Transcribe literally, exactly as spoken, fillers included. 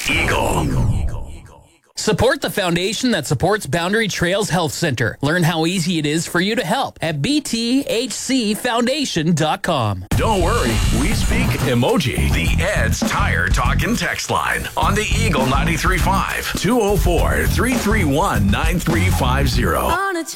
Eagle. Support the foundation that supports Boundary Trails Health Center. Learn how easy it is for you to help at b t h c foundation dot com. Don't worry, we speak emoji. The Ed's Tire Talk and Text line on the Eagle ninety-three point five, two oh four, three three one, nine three five zero.